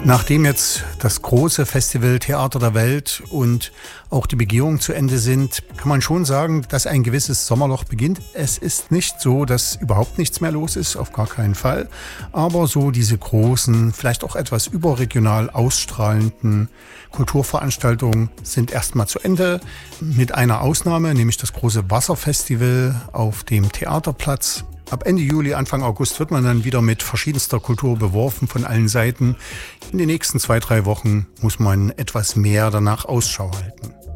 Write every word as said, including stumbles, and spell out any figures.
Nachdem jetzt das große Festival Theater der Welt und auch die Begehungen zu Ende sind, kann man schon sagen, dass ein gewisses Sommerloch beginnt. Es ist nicht so, dass überhaupt nichts mehr los ist, auf gar keinen Fall. Aber so diese großen, vielleicht auch etwas überregional ausstrahlenden Kulturveranstaltungen sind erstmal zu Ende. Mit einer Ausnahme, nämlich das große Wasserfestival auf dem Theaterplatz. Ab Ende Juli, Anfang August wird man dann wieder mit verschiedenster Kultur beworfen von allen Seiten. In den nächsten zwei, drei Wochen muss man etwas mehr danach Ausschau halten.